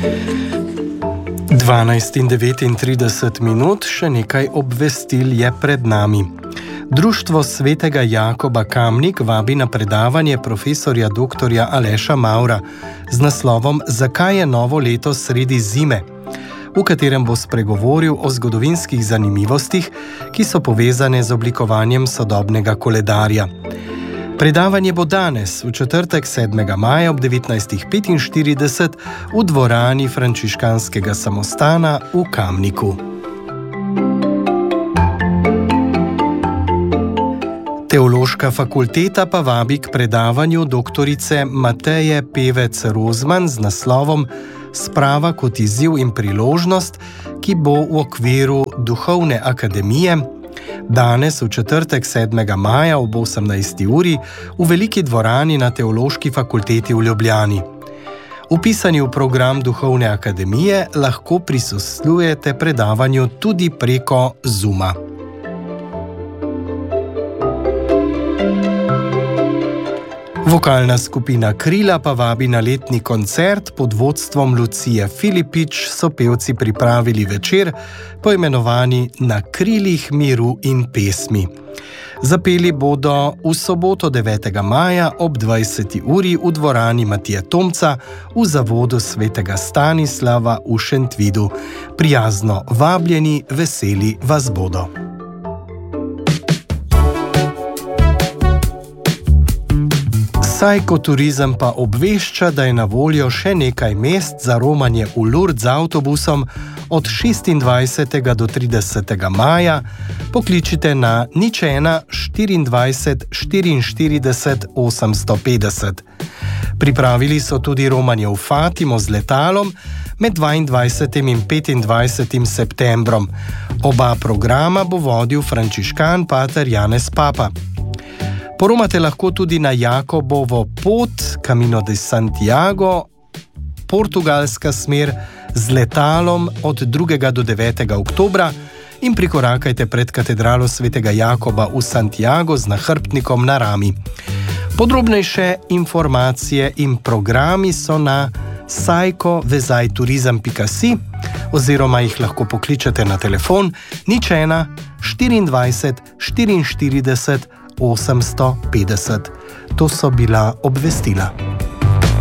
12:39, še nekaj obvestil je pred nami. Društvo Svetega Jakoba Kamnik vabi na predavanje profesorja dr. Aleša Mavra z naslovom Zakaj je novo leto sredi zime?, v katerem bo spregovoril o zgodovinskih zanimivostih, ki so povezane z oblikovanjem sodobnega koledarja. Predavanje bo danes, v četrtek 7. maja ob 19:45 v dvorani Frančiškanskega samostana v Kamniku. Teološka fakulteta pa vabi k predavanju doktorice Mateje Pevec-Rozman z naslovom Sprava kot izziv in priložnost, ki bo v okviru Duhovne akademije danes v četrtek 7. maja ob 18. uri v veliki dvorani na Teološki fakulteti v Ljubljani. Vpisani v program Duhovne akademije lahko prisostrujete predavanju tudi preko Zooma. Vokalna skupina Krila pa vabi na letni koncert pod vodstvom Lucije Filipič, so pevci pripravili večer, poimenovani Na krilih miru in pesmi. Zapeli bodo v soboto 9. maja ob 20. uri v dvorani Matije Tomca v zavodu Svetega Stanislava v Šentvidu. Prijazno vabljeni, veseli vas bodo. Sajko Turizem pa obvešča, da je na voljo še nekaj mest za romanje v Lourdes z avtobusom od 26. do 30. maja. Pokličite na 01 24 44 850. Pripravili so tudi romanje v Fatimo z letalom med 22. in 25. septembrom. Oba programa bo vodil frančiškan pater Janez Papa. Poromate lahko tudi na Jakobovo pot, Camino de Santiago, portugalska smer, z letalom od 2. do 9. oktobra in prikorakajte pred katedralo Svetega Jakoba v Santiago z nahrbtnikom na rami. Podrobnejše informacije in programi so na sajko-vezajturizem.si oziroma jih lahko pokličete na telefon 01 24 44 850. To so bila obvestila.